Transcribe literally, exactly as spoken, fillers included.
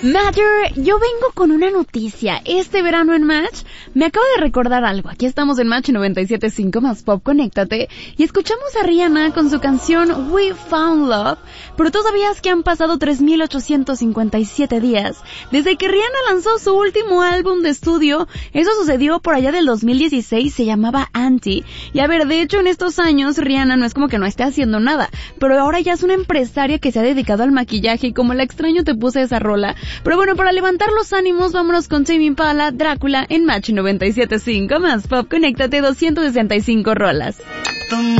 Matter, yo vengo con una noticia. Este verano en Match me acabo de recordar algo. Aquí estamos en Match noventa y siete punto cinco más Pop, conéctate. Y escuchamos a Rihanna con su canción We Found Love. Pero tú sabías que han pasado tres mil ochocientos cincuenta y siete días desde que Rihanna lanzó su último álbum de estudio. Eso sucedió por allá del dos mil dieciséis, se llamaba Anti. Y a ver, de hecho en estos años Rihanna no es como que no esté haciendo nada, pero ahora ya es una empresaria que se ha dedicado al maquillaje y como la extraño te puse esa rola. Pero bueno, para levantar los ánimos, vámonos con Tame Impala, Drácula, en Match noventa y siete punto cinco más Pop, conéctate, doscientas sesenta y cinco rolas.